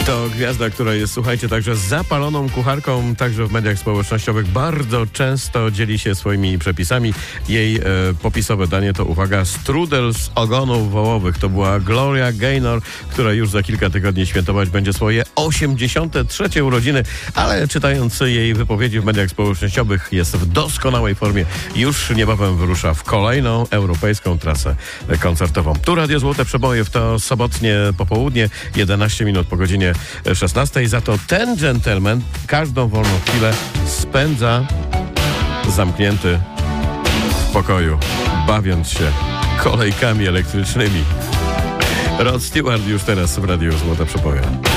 To gwiazda, która jest, słuchajcie, także zapaloną kucharką, także w mediach społecznościowych. Bardzo często dzieli się swoimi przepisami. Jej popisowe danie to, uwaga, strudel z ogonów wołowych. To była Gloria Gaynor, która już za kilka tygodni świętować będzie swoje 83. urodziny, ale czytając jej wypowiedzi w mediach społecznościowych jest w doskonałej formie. Już niebawem wyrusza w kolejną europejską trasę koncertową. Tu Radio Złote Przeboje w to sobotnie popołudnie, 11 minut po godzinie 16. Za to ten dżentelmen każdą wolną chwilę spędza zamknięty w pokoju, bawiąc się kolejkami elektrycznymi. Rod Stewart już teraz w Radiu Złote Przeboje.